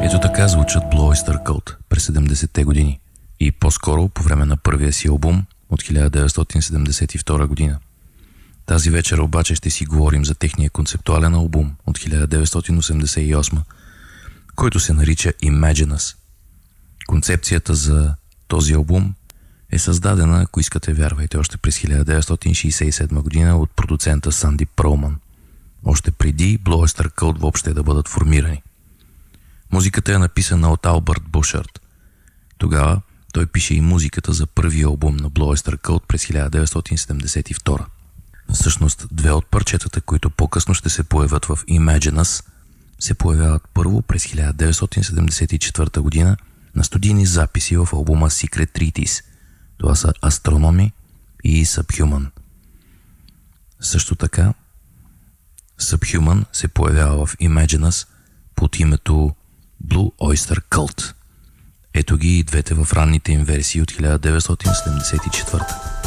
Ето така звучат Blue Oyster Cult през 70-те години и по-скоро по време на първия си албум от 1972 година. Тази вечер обаче ще си говорим за техния концептуален албум от 1988, който се нарича Imagine Us. Концепцията за този албум е създадена, ако искате вярвайте, още през 1967 година от продуцента Санди Пролман, още преди Blue Oyster Cult въобще да бъдат формирани. Музиката е написана от Албърт Бушард. Тогава той пише и музиката за първия албум на Blue Oyster Cult през 1972. Всъщност, две от парчетата, които по-късно ще се появят в Imagine Us, се появяват първо през 1974 година на студийни записи в албума Secret Treatise. Това са Astronomy и Subhuman. Също така, Subhuman се появява в Imagine Us под името Blue Oyster Cult. Ето ги и двете в ранните им версии от 1974.